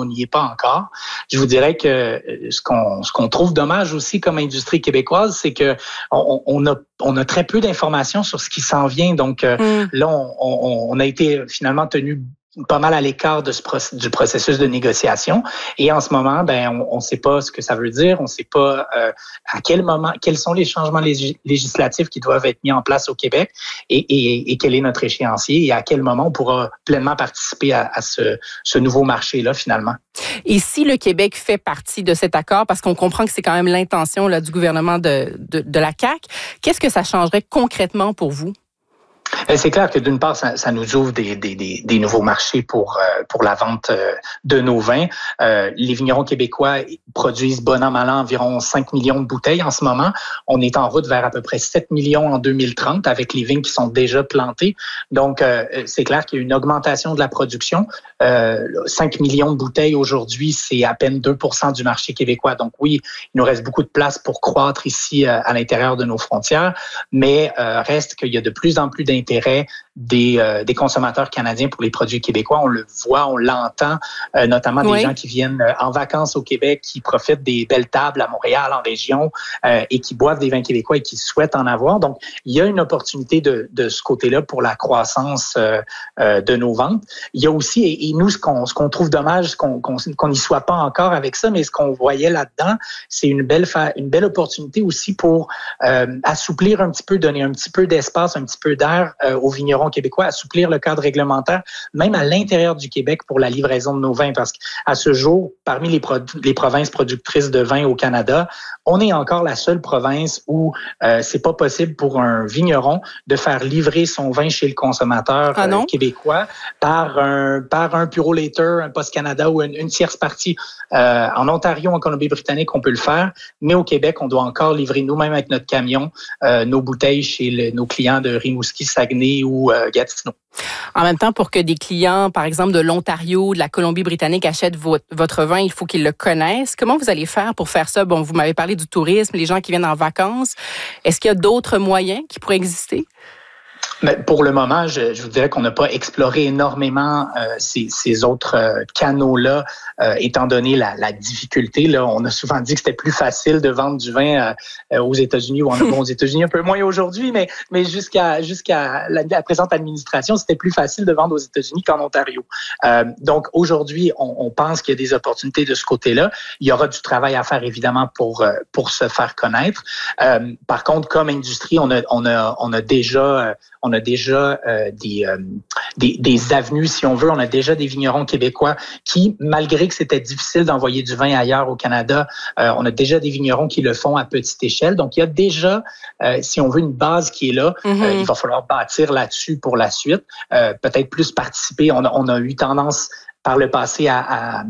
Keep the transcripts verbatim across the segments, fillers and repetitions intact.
on n'y est pas encore. Je vous dirais que ce qu'on, ce qu'on trouve dommage aussi comme industrie québécoise, c'est que on, on a on a très peu d'informations sur ce qui s'en vient. Donc mm. là, on, on, on a été finalement tenu pas mal à l'écart de ce proc- du processus de négociation. Et en ce moment, ben, on ne sait pas ce que ça veut dire. On ne sait pas euh, à quel moment, quels sont les changements lég- législatifs qui doivent être mis en place au Québec et, et, et quel est notre échéancier et à quel moment on pourra pleinement participer à, à ce, ce nouveau marché-là, finalement. Et si le Québec fait partie de cet accord, parce qu'on comprend que c'est quand même l'intention là, du gouvernement de, de, de la C A Q, qu'est-ce que ça changerait concrètement pour vous? C'est clair que d'une part, ça, ça nous ouvre des, des, des, des nouveaux marchés pour, euh, pour la vente euh, de nos vins. Euh, les vignerons québécois produisent bon an, mal an environ cinq millions de bouteilles en ce moment. On est en route vers à peu près sept millions en deux mille trente avec les vignes qui sont déjà plantées. Donc, euh, c'est clair qu'il y a une augmentation de la production. Euh, cinq millions de bouteilles aujourd'hui, c'est à peine deux pour cent du marché québécois. Donc oui, il nous reste beaucoup de place pour croître ici euh, à l'intérieur de nos frontières, mais euh, reste qu'il y a de plus en plus d'intérêt des, euh, des consommateurs canadiens pour les produits québécois. On le voit, on l'entend, euh, notamment oui. des gens qui viennent en vacances au Québec, qui profitent des belles tables à Montréal, en région, euh, et qui boivent des vins québécois et qui souhaitent en avoir. Donc, il y a une opportunité de, de ce côté-là pour la croissance euh, euh, de nos ventes. Il y a aussi, et, et nous, ce qu'on, ce qu'on trouve dommage, c'est qu'on qu'on qu'on n'y soit pas encore avec ça, mais ce qu'on voyait là-dedans, c'est une belle, fa- une belle opportunité aussi pour euh, assouplir un petit peu, donner un petit peu d'espace, un petit peu d'air euh, aux vignerons québécois, assouplir le cadre réglementaire, même à l'intérieur du Québec pour la livraison de nos vins. Parce qu'à ce jour, parmi les, pro- les provinces productrices de vin au Canada, on est encore la seule province où euh, c'est pas possible pour un vigneron de faire livrer son vin chez le consommateur ah euh, québécois par un, par un Purolator, un Post Canada ou une, une tierce partie. Euh, en Ontario, en Colombie-Britannique, on peut le faire, mais au Québec, on doit encore livrer nous-mêmes avec notre camion euh, nos bouteilles chez le, nos clients de Rimouski, Saguenay ou euh, Gatineau. En même temps, pour que des clients, par exemple, de l'Ontario, de la Colombie-Britannique achètent votre, votre vin, il faut qu'ils le connaissent. Comment vous allez faire pour faire ça? Bon, vous m'avez parlé du tourisme, les gens qui viennent en vacances. Est-ce qu'il y a d'autres moyens qui pourraient exister? Mais pour le moment, je, je vous dirais qu'on n'a pas exploré énormément euh, ces, ces autres euh, canaux-là, euh, étant donné la, la difficulté. Là, on a souvent dit que c'était plus facile de vendre du vin euh, aux États-Unis, ou en bon, aux États-Unis un peu moins aujourd'hui, mais, mais jusqu'à, jusqu'à la, la présente administration, c'était plus facile de vendre aux États-Unis qu'en Ontario. Euh, donc aujourd'hui, on, on pense qu'il y a des opportunités de ce côté-là. Il y aura du travail à faire, évidemment, pour, pour se faire connaître. Euh, par contre, comme industrie, on a, on a, on a déjà... On a déjà euh, des, euh, des, des avenues, si on veut. On a déjà des vignerons québécois qui, malgré que c'était difficile d'envoyer du vin ailleurs au Canada, euh, on a déjà des vignerons qui le font à petite échelle. Donc, il y a déjà, euh, si on veut, une base qui est là. Mm-hmm. Euh, il va falloir bâtir là-dessus pour la suite. Euh, peut-être plus participer. On a, on a eu tendance par le passé à, à,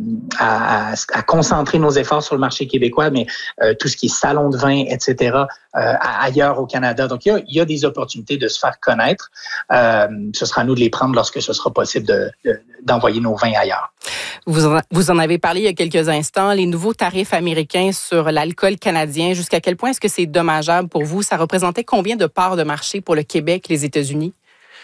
à, à concentrer nos efforts sur le marché québécois, mais euh, tout ce qui est salon de vin, et cetera, euh, ailleurs au Canada. Donc, il y a, il y a des opportunités de se faire connaître. Euh, ce sera à nous de les prendre lorsque ce sera possible de, de, d'envoyer nos vins ailleurs. Vous en, vous en avez parlé il y a quelques instants, les nouveaux tarifs américains sur l'alcool canadien. Jusqu'à quel point est-ce que c'est dommageable pour vous? Ça représentait combien de parts de marché pour le Québec, les États-Unis?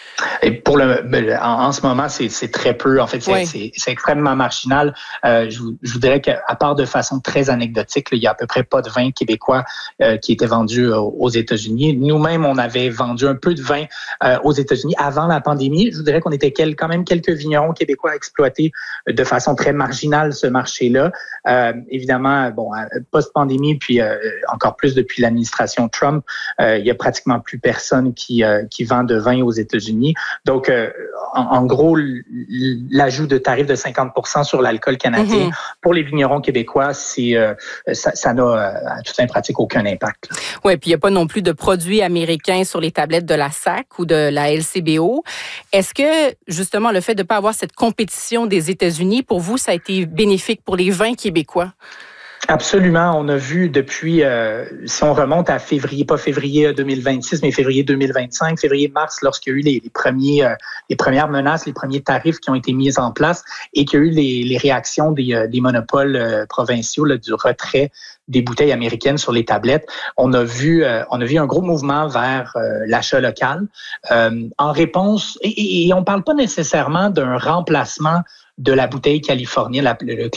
Et pour le, en, en ce moment, c'est, c'est très peu. En fait, c'est, oui. c'est, c'est extrêmement marginal. Euh, je, vous, je vous dirais qu'à part de façon très anecdotique, là, il y a à peu près pas de vin québécois euh, qui était vendu aux, aux États-Unis. Nous-mêmes, on avait vendu un peu de vin euh, aux États-Unis avant la pandémie. Je vous dirais qu'on était quel, quand même quelques vignerons québécois à exploiter de façon très marginale ce marché-là. Euh, évidemment, bon, post-pandémie, puis euh, encore plus depuis l'administration Trump, euh, il y a pratiquement plus personne qui, euh, qui vend de vin aux États-Unis. Donc, euh, en, en gros, l'ajout de tarifs de cinquante pour cent sur l'alcool canadien, mm-hmm. pour les vignerons québécois, c'est, euh, ça, ça n'a euh, à toute fin pratique aucun impact. Oui, puis il n'y a pas non plus de produits américains sur les tablettes de la S A C ou de la L C B O. Est-ce que, justement, le fait de ne pas avoir cette compétition des États-Unis, pour vous, ça a été bénéfique pour les vins québécois? Absolument. On a vu depuis, euh, si on remonte à février, pas février deux mille vingt-six, mais février deux mille vingt-cinq, février-mars, lorsqu'il y a eu les, les premiers, euh, les premières menaces, les premiers tarifs qui ont été mis en place et qu'il y a eu les, les réactions des, euh, des monopoles euh, provinciaux, là, du retrait des bouteilles américaines sur les tablettes, on a vu, euh, on a vu un gros mouvement vers euh, l'achat local euh, en réponse. Et, et, et on parle pas nécessairement d'un remplacement de la bouteille californienne, la, le, le